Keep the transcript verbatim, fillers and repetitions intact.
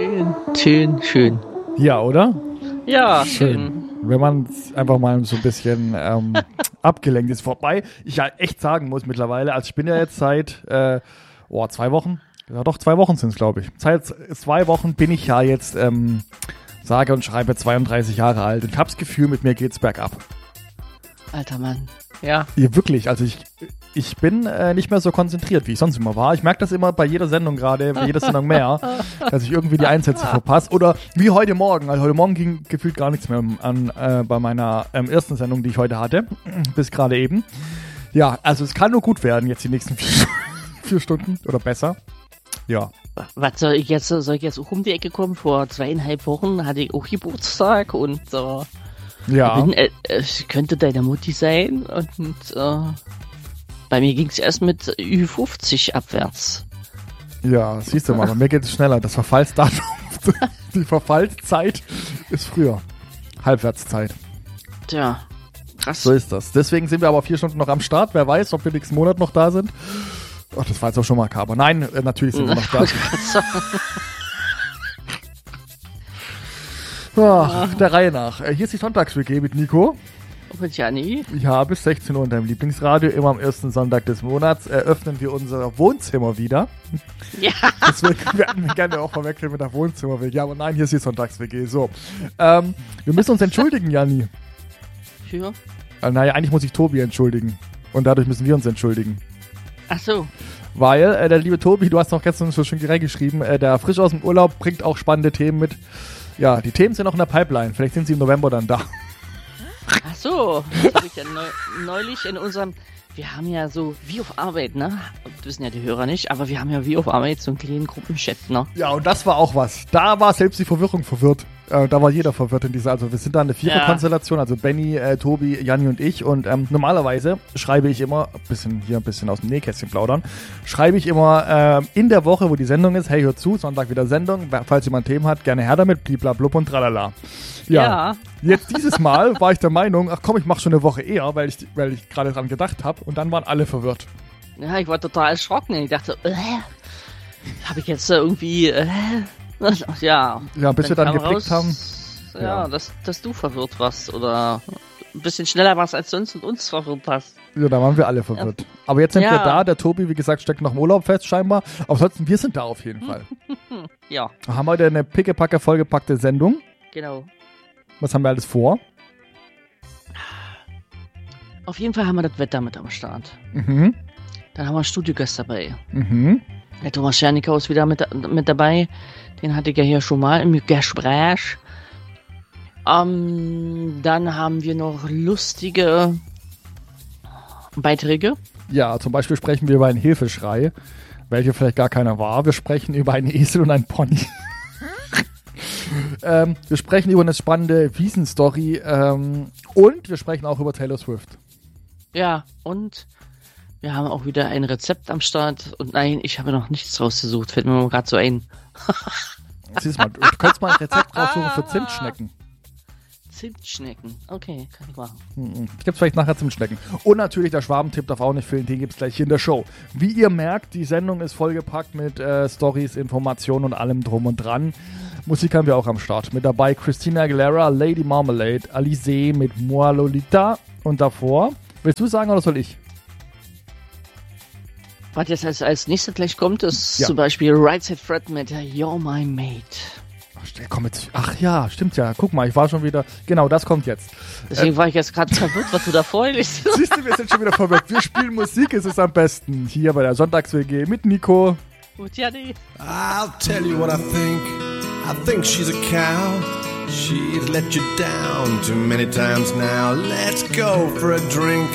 Schön, schön, schön. Ja, oder? Ja, schön. Wenn man einfach mal so ein bisschen ähm, abgelenkt ist. Vorbei, ich ja echt sagen muss mittlerweile, also ich bin ja jetzt seit äh, oh, zwei Wochen, ja doch, zwei Wochen sind es, glaube ich. Seit zwei Wochen bin ich ja jetzt, ähm, sage und schreibe zweiunddreißig Jahre alt und ich habe das Gefühl, mit mir geht's bergab. Alter Mann, ja. Ja, wirklich, also ich, ich bin äh, nicht mehr so konzentriert, wie ich sonst immer war. Ich merke das immer bei jeder Sendung gerade, bei jeder Sendung mehr, dass ich irgendwie die Einsätze verpasse. Oder wie heute Morgen, also heute Morgen ging gefühlt gar nichts mehr an äh, bei meiner ähm, ersten Sendung, die ich heute hatte, bis gerade eben. Ja, also es kann nur gut werden jetzt die nächsten vier, vier Stunden oder besser. Ja. Was soll ich jetzt, soll ich jetzt auch um die Ecke kommen? Vor zweieinhalb Wochen hatte ich auch Geburtstag und äh, Ja. bin, äh, es könnte deine Mutti sein und äh, bei mir ging es erst mit Ü fünfzig abwärts. Ja, siehst du mal, bei mir geht es schneller. Das Verfallsdatum, die Verfallszeit ist früher. Halbwertszeit. Tja, krass. So ist das. Deswegen sind wir aber vier Stunden noch am Start. Wer weiß, ob wir nächsten Monat noch da sind. Ach, das war jetzt auch schon makaber. Nein, äh, natürlich sind wir noch da. Ach, der Reihe nach. Äh, Hier ist die Sonntags-W G mit Nico. Und Janni? Ja, bis sechzehn Uhr in deinem Lieblingsradio. Immer am ersten Sonntag des Monats eröffnen wir unser Wohnzimmer wieder. Ja. Deswegen werden wir gerne auch verwechseln mit der Wohnzimmer-W G. Aber nein, hier ist die Sonntags-W G. So. Ähm, wir müssen uns entschuldigen, Janni. Für? Äh, naja, eigentlich muss ich Tobi entschuldigen. Und dadurch müssen wir uns entschuldigen. Ach so. Weil äh, der liebe Tobi, du hast noch gestern so schön direkt geschrieben, äh, der frisch aus dem Urlaub bringt auch spannende Themen mit. Ja, die Themen sind noch in der Pipeline. Vielleicht sind sie im November dann da. Ach so. Das habe ich ja neu, neulich in unserem... Wir haben ja so wie auf Arbeit, ne? Das wissen ja die Hörer nicht, aber wir haben ja wie auf Arbeit so einen kleinen Gruppenchat, ne? Ja, und das war auch was. Da war selbst die Verwirrung verwirrt. Äh, da war jeder verwirrt in dieser, also wir sind da eine Vierer-Konstellation, also Benny, äh, Tobi, Janni und ich. Und ähm, normalerweise schreibe ich immer, bisschen hier ein bisschen aus dem Nähkästchen plaudern, schreibe ich immer äh, in der Woche, wo die Sendung ist, hey, hört zu, Sonntag wieder Sendung, falls jemand Themen hat, gerne her damit, bliblablub und tralala. Ja, Ja. Jetzt dieses Mal war ich der Meinung, ach komm, ich mach schon eine Woche eher, weil ich, weil ich gerade dran gedacht habe. Und dann waren alle verwirrt. Ja, ich war total erschrocken. Ich dachte, äh, habe ich jetzt irgendwie, äh, ja. Ja, bis wir dann kam geblickt raus, haben. Ja, Ja. Dass, dass du verwirrt warst oder ein bisschen schneller warst als sonst und uns verwirrt hast. Ja, da waren wir alle verwirrt. Aber jetzt sind Ja. wir da. Der Tobi, wie gesagt, steckt noch im Urlaub fest scheinbar. Aber ansonsten, wir sind da auf jeden Fall. Ja, Wir haben heute eine pickepacke vollgepackte Sendung. genau. Was haben wir alles vor? Auf jeden Fall haben wir das Wetter mit am Start. Mhm. Dann haben wir Studiogast dabei. Mhm. Der Thomas Schernicker ist wieder mit, mit dabei. Den hatte ich ja hier schon mal im Gespräch. Ähm, dann haben wir noch lustige Beiträge. Ja, zum Beispiel sprechen wir über einen Hilfeschrei, welcher vielleicht gar keiner war. Wir sprechen über einen Esel und einen Pony. ähm, wir sprechen über eine spannende Wiesenstory ähm, und wir sprechen auch über Taylor Swift. Ja, und wir haben auch wieder ein Rezept am Start. Und nein, ich habe noch nichts rausgesucht. Fällt mir gerade so ein. Siehst mal, du könntest mal ein Rezept raussuchen für Zimtschnecken. Zimtschnecken. Okay, kann ich machen. Mhm. Gibt's vielleicht nachher Zimtschnecken. Und natürlich der Schwabentipp darf auch nicht fehlen, den gibt's gleich hier in der Show. Wie ihr merkt, die Sendung ist vollgepackt mit äh, Stories, Informationen und allem drum und dran. Musik haben wir auch am Start. Mit dabei Christina Aguilera, Lady Marmalade, Alizé mit Moi Lolita und davor. Willst du sagen oder soll ich? Was jetzt als, als nächstes gleich kommt, ist Ja. zum Beispiel Right Said Fred mit You're My Mate. Ach, st- komm jetzt. Ach ja, stimmt ja. Guck mal, ich war schon wieder. Genau, das kommt jetzt. Deswegen war ich jetzt gerade verwirrt, was du da vorliest. Siehst du, wir sind schon wieder verwirrt. Wir spielen Musik, es ist am besten. Hier bei der Sonntags-W G mit Nico. Gut, Janni. I'll tell you what I think. I think she's a cow. She's let you down too many times now. Let's go for a drink.